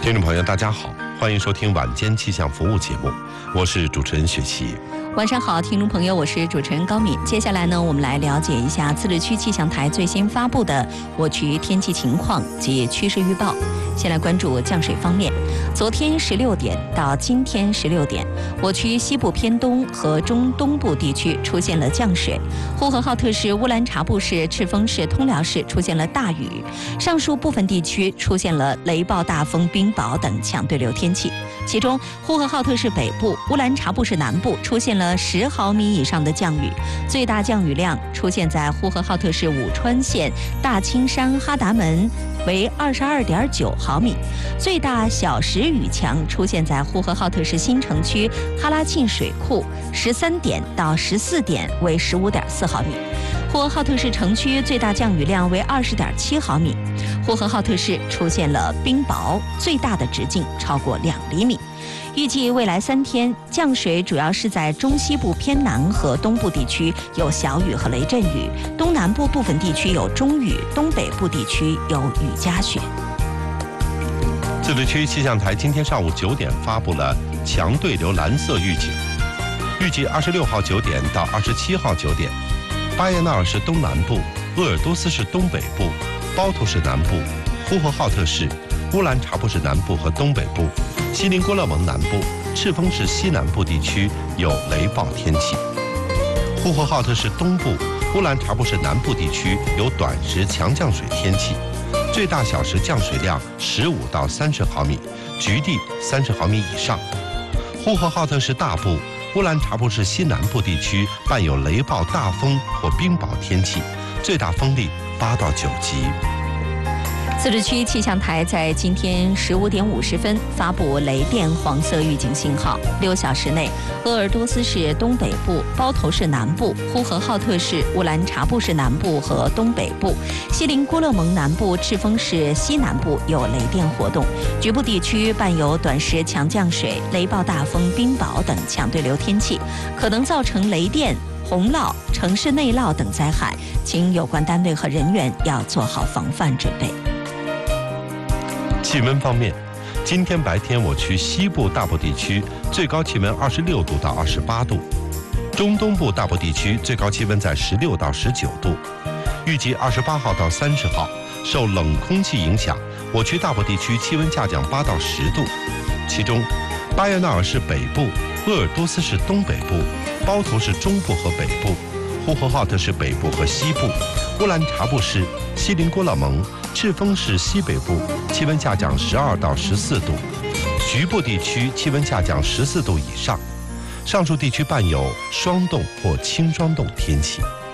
听众朋友大家好，欢迎收听晚间气象服务节目，我是主持人雪琪。 晚上好，听众朋友，我是主持人高敏。接下来呢，我们来了解一下自治区气象台最新发布的我区天气情况及趋势预报。先来关注降水方面，昨天16点到今天16点，我区西部偏东和中东部地区出现了降水，呼和浩特市、乌兰察布市、赤峰市、通辽市出现了大雨，上述部分地区出现了雷暴、大风、冰雹等强对流天气。其中，呼和浩特市北部、乌兰察布市南部出现了10毫米以上的降雨，最大降雨量出现在呼和浩特市武川县大青山哈达门，为22.9毫米，最大小时雨强出现在呼和浩特市新城区哈拉沁水库13点到14点，为15.4毫米。呼和浩特市城区最大降雨量为20.7毫米。呼和浩特市出现了冰雹，最大的直径超过2厘米。预计未来3天降水主要是在中西部偏南和东部地区有小雨和雷阵雨，东南部部分地区有中雨，东北部地区有雨夹雪。 自治区气象台今天上午9点发布了强对流蓝色预警，预计26号9点到27号9点，巴彦淖尔市东南部、鄂尔多斯市东北部、包头市南部、呼和浩特市、乌兰察布市南部和东北部、锡林郭勒盟南部、赤峰市西南部地区有雷暴天气。呼和浩特市东部、乌兰察布市南部地区有短时强降水天气，最大小时降水量15到30毫米，局地30毫米以上。呼和浩特市大部、乌兰察布市西南部地区伴有雷暴、大风或冰雹天气，最大风力8到9级。 自治区气象台在今天15点50分发布雷电黄色预警信号，6小时内，鄂尔多斯市东北部、包头市南部、呼和浩特市、乌兰察布市南部和东北部、锡林郭勒盟南部、赤峰市西南部有雷电活动，局部地区伴有短时强降水、雷暴、大风、冰雹等强对流天气，可能造成雷电、洪涝、城市内涝等灾害，请有关单位和人员要做好防范准备。 气温方面，今天白天我区西部大部地区最高气温26度到28度，中东部大部地区最高气温在16到19度。预计28号到30号，受冷空气影响，我区大部地区气温下降8到10度。其中，巴彦淖尔市北部、鄂尔多斯市东北部、包头市中部和北部、呼和浩特市北部和西部、乌兰察布市、锡林郭勒盟、赤峰市西北部气温下降12到14度，局部地区气温下降14度以上，上述地区伴有霜冻或轻霜冻天气。